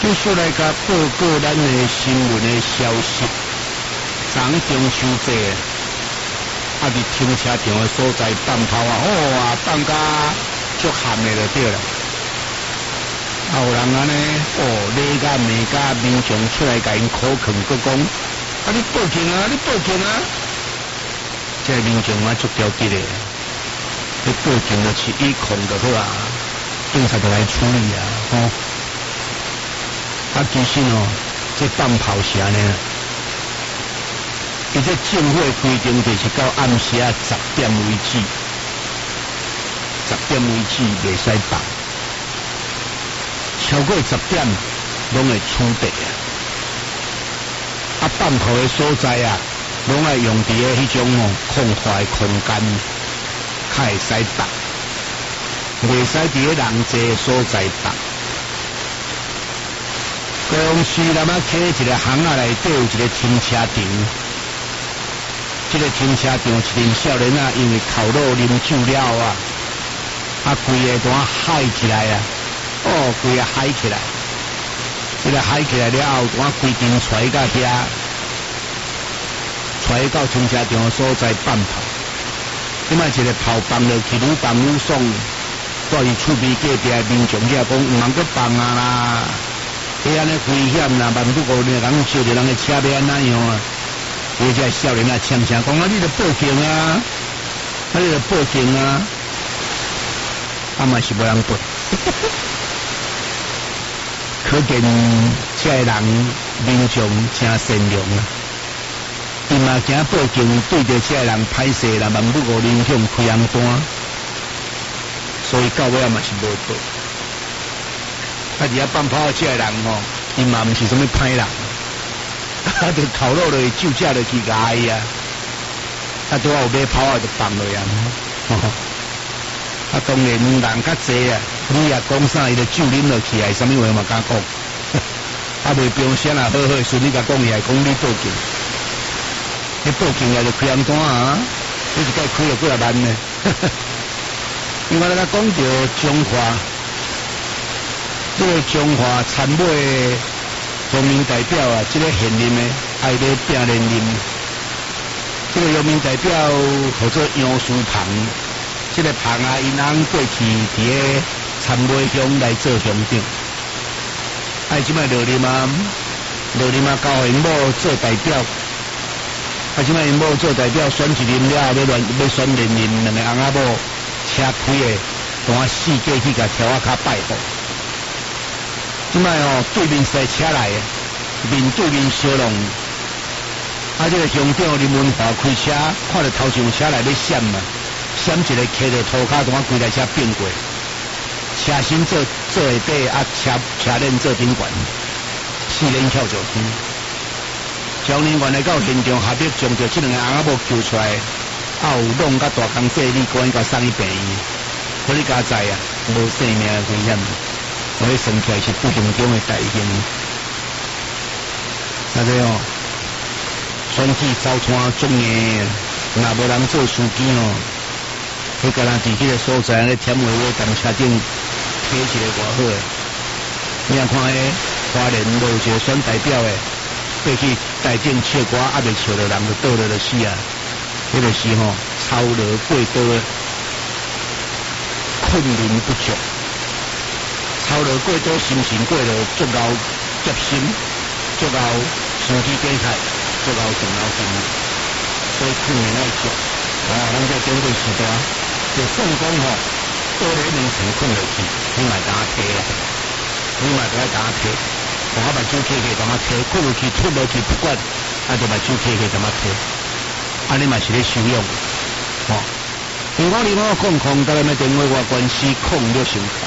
继续来甲报告咱的新闻的消息。昨中秋节，伫停车场的所在放炮啊，放甲足寒的就对了。有人安尼你甲骂甲民众出来甲因口劝，佮讲你报警啊，你报警啊！这民众足调皮的，你报警就是以控就好啊，警察就来处理啊，其实这放炮是安尼啊，伊这政府规定就是到暗时10点为止，10点为止袂使放，超过10点拢会处罚啊。放炮的所在拢爱用伫个迄种空旷的空间，才会使放，袂使伫个人济的所在放。高雄市南仔溪一个巷仔内底有一个停车场，这个停车场一群少年因为烤肉啉酒了规个都嗨起来规个嗨起来，这个嗨起来了后，都规阵带到遐，带到停车场所在放炮。即摆一个炮放落去，愈放愈爽，带伊厝边隔壁的民众遐讲，毋通阁放啦。伊安尼危险啦，万不过人烧着人的车要安怎样啊？伊这少年呛声讲你著报警啊，你著报警啊，嘛是无人报。可见这个人民众真善良啊，伊嘛惊报警对着这个人歹势啦，万不过影响开红单，所以到尾嘛是无报。而且放炮这个人伊嘛毋是什么歹人，就烤肉落去酒食落去甲伊拄有买炮就放落去当然人较济你也讲啥，伊就酒啉落去什么话嘛敢讲，袂标声好好顺你甲讲伊讲你报警，你报警也就开红单你一摆开了几啊万呢？因为咱讲到中华。这个中华参委国民代表这个现任的爱咧拼连任，这个国民代表叫做杨树鹏，这个鹏因翁过去伫个参委乡来做乡长，即摆落任交互因某做代表，即摆因某做代表选一任了，要选连任，两个翁仔某车开的，同4架去甲跳卡拜访。即摆对面塞车来，面对面相弄，这个乡长林文华开车，看到头上车来要闪嘛，闪一个骑着涂骹，同规台车变过，车身做下底车链做顶悬，4连跳上天。少年员来到现场，合力将着这两个翁仔某救出来，有弄甲大工济，你赶紧甲送去病院，可你家知无性命危险。我迄生起来是不平等的代现，选举走摊总硬，若无人做司机迄个人伫迄个所在咧添话当车顶贴一个偌好诶。你看迄花莲无一个选代表诶，过去台顶笑歌未笑着人就倒落就死啊！迄个是操劳过多，困眠不足。操劳过多，心情过劳，足够急心，足够身体健康，足够重要性，所以困眠要足。咱这顶对时代，就算讲倒咧眠床困落去，你嘛当摕啦，你嘛都要当摕，目睭起当摕，困落去吞落去不管，就目睭起当摕，你嘛是咧修养。电话050，甲咱的电话外关系06